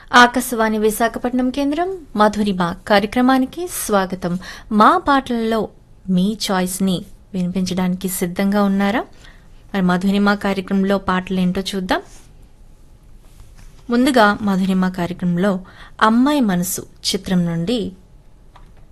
ఆకాశవాణి విశాఖపట్నం కేంద్రం మధురిమ కార్యక్రమానికి స్వాగతం. మా పాటలలో మీ చాయిస్ ని వినిపించడానికి సిద్ధంగా ఉన్నారా? మరి మధురిమ కార్యక్రమంలో పాటలేంటో చూద్దాం. ముందుగా మధురిమ కార్యక్రమంలో అమ్మాయి మనసు చిత్రం నుండి